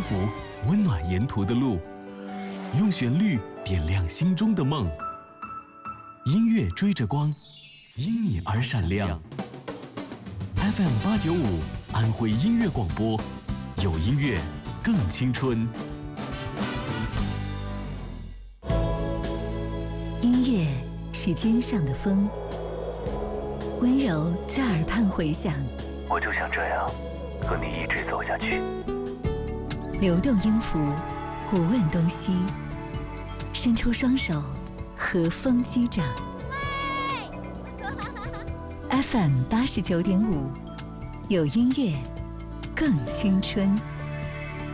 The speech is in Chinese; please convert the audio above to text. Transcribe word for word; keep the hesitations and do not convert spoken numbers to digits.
福，温暖沿途的路，用旋律点亮心中的梦。音乐追着光，因你而闪亮。F M 八九五，安徽音乐广播，有音乐更青春。 音乐是肩上的风，温柔在耳畔回响。 我就想这样和你一直走下去。 流动音符，不问东西，伸出双手，和风击掌。F M 八十九点五，有音乐更青春。